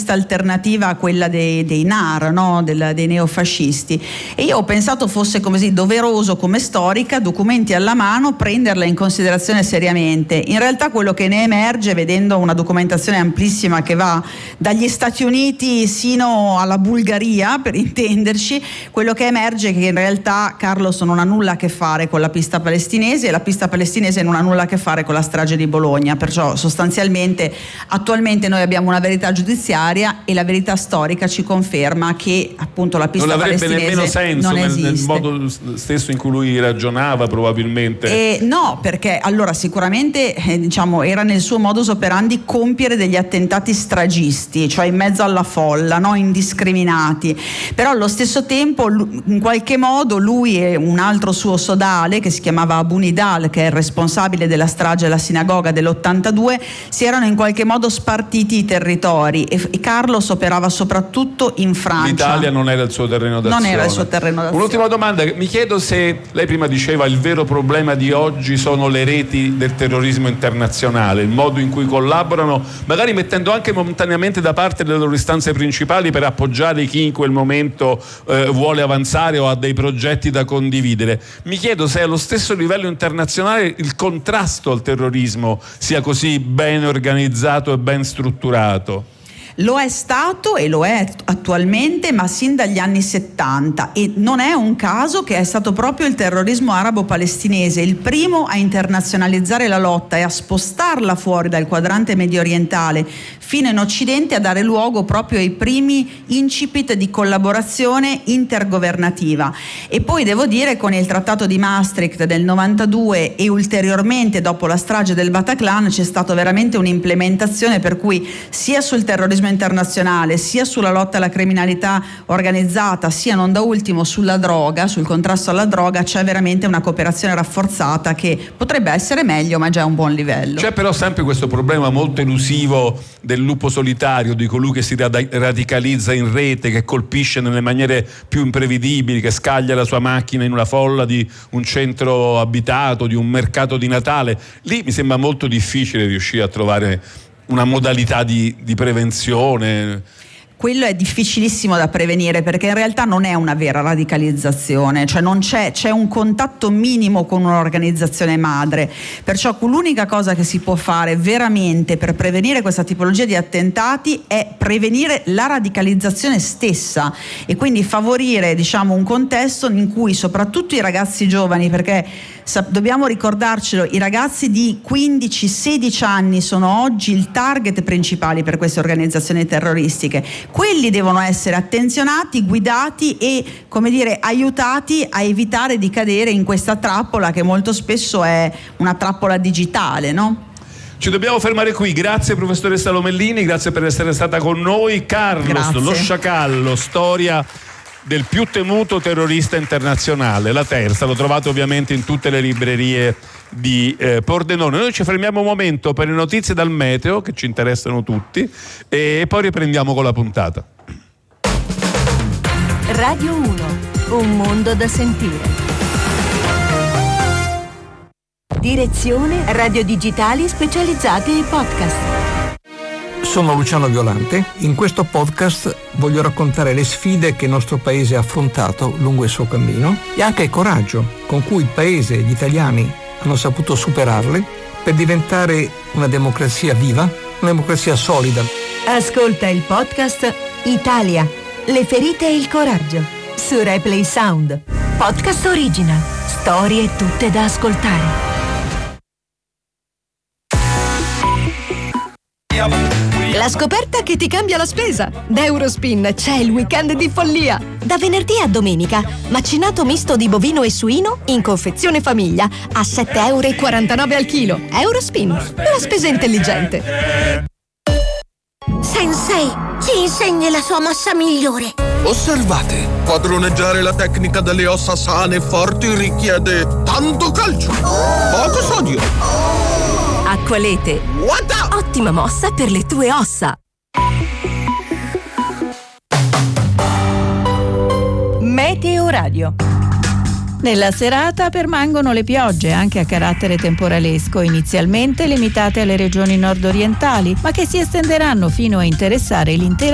lista alternativa a quella dei NAR, no? Dei neofascisti, e io ho pensato fosse così doveroso, come storica, documenti alla mano, prenderla in considerazione seriamente. In realtà quello che ne emerge, vedendo una documentazione amplissima che va dagli Stati Uniti sino alla Bulgaria, per intenderci, quello che emerge è che in realtà Carlos non ha nulla a che fare con la pista palestinese, e la pista palestinese non ha nulla a che fare con la strage di Bologna. Perciò sostanzialmente attualmente noi abbiamo una verità giudiziaria, e la verità storica ci conferma che appunto la pista palestinese non esiste. Non avrebbe nemmeno senso nel modo stesso in cui lui ragionava, probabilmente. No, perché allora sicuramente diciamo era nel suo modus operandi compiere degli attentati stragisti, cioè in mezzo alla folla, no? Indiscriminati, però allo stesso tempo in qualche modo lui e un altro suo sodale che si chiamava Abu Nidal, che è il responsabile della strage alla sinagoga dell'82, si erano in qualche modo spartiti i territori, e Carlos operava soprattutto in Francia. L'Italia non era il suo terreno d'azione. Non era il suo terreno d'azione. Un'ultima domanda, mi chiedo se lei prima diceva il vero problema di oggi sono le reti del terrorismo internazionale, il modo in cui collaborano, magari mettendo anche momentaneamente da parte le loro istanze principali per appoggiare chi in quel momento vuole avanzare o ha dei progetti da condividere. Mi chiedo se allo stesso livello internazionale il contrasto al terrorismo sia così ben organizzato e ben strutturato. Lo è stato e lo è attualmente, ma sin dagli anni 70, e non è un caso che è stato proprio il terrorismo arabo-palestinese il primo a internazionalizzare la lotta e a spostarla fuori dal quadrante medio orientale fino in Occidente, a dare luogo proprio ai primi incipit di collaborazione intergovernativa. E poi devo dire, con il Trattato di Maastricht del 92 e ulteriormente dopo la strage del Bataclan, c'è stata veramente un'implementazione per cui sia sul terrorismo internazionale, sia sulla lotta alla criminalità organizzata, sia non da ultimo sulla droga, sul contrasto alla droga, c'è veramente una cooperazione rafforzata che potrebbe essere meglio, ma già è un buon livello. C'è però sempre questo problema molto elusivo del lupo solitario, di colui che si radicalizza in rete, che colpisce nelle maniere più imprevedibili, che scaglia la sua macchina in una folla di un centro abitato, di un mercato di Natale. Lì mi sembra molto difficile riuscire a trovare una modalità di prevenzione. Quello è difficilissimo da prevenire, perché in realtà non è una vera radicalizzazione, cioè non c'è un contatto minimo con un'organizzazione madre. Perciò l'unica cosa che si può fare veramente per prevenire questa tipologia di attentati è prevenire la radicalizzazione stessa, e quindi favorire, diciamo, un contesto in cui soprattutto i ragazzi giovani, perché dobbiamo ricordarcelo, i ragazzi di 15-16 anni sono oggi il target principale per queste organizzazioni terroristiche. Quelli devono essere attenzionati, guidati e, come dire, aiutati a evitare di cadere in questa trappola che molto spesso è una trappola digitale, no? Ci dobbiamo fermare qui. Grazie professoressa Lomellini, grazie per essere stata con noi. Carlos, grazie. Lo sciacallo, storia del più temuto terrorista internazionale, la terza, lo trovate ovviamente in tutte le librerie di Pordenone. Noi ci fermiamo un momento per le notizie dal meteo che ci interessano tutti e poi riprendiamo con la puntata. Radio 1, un mondo da sentire. Direzione Radio Digitali Specializzate e Podcast. Sono Luciano Violante. In questo podcast voglio raccontare le sfide che il nostro paese ha affrontato lungo il suo cammino e anche il coraggio con cui il paese e gli italiani hanno saputo superarle per diventare una democrazia viva, una democrazia solida. Ascolta il podcast Italia, le ferite e il coraggio su Replay Sound. Podcast original, storie tutte da ascoltare. La scoperta che ti cambia la spesa. Da Eurospin c'è il weekend di follia. Da venerdì a domenica, macinato misto di bovino e suino in confezione famiglia a €7,49 al chilo. Eurospin, la spesa intelligente. Sensei, ci insegni la sua mossa migliore. Osservate, padroneggiare la tecnica delle ossa sane e forti richiede tanto calcio, poco sodio. Acqualete, ottima mossa per le tue ossa. Meteo Radio. Nella serata permangono le piogge, anche a carattere temporalesco, inizialmente limitate alle regioni nord-orientali, ma che si estenderanno fino a interessare l'intera